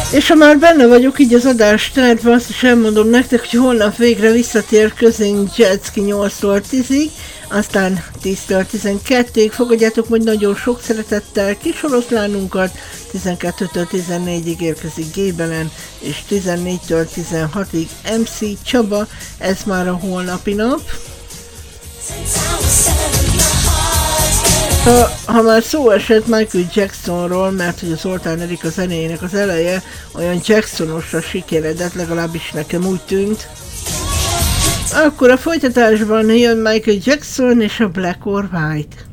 És ha már benne vagyok így az adás terve, azt is elmondom nektek, hogy holnap végre visszatér közénk Jetski 8-tól 10-ig, aztán 10-től 12-ig. Fogadjátok majd nagyon sok szeretettel kis oroszlánunkat, 12-től 14-ig érkezik Gébelen, és 14-től 16-ig MC Csaba, ez már a holnapi nap. Ha már szó esett Michael Jacksonról, mert hogy a Zoltán Erika zenéjének az eleje olyan Jacksonosra sikeredett, legalábbis nekem úgy tűnt, akkor a folytatásban jön Michael Jackson és a Black or White.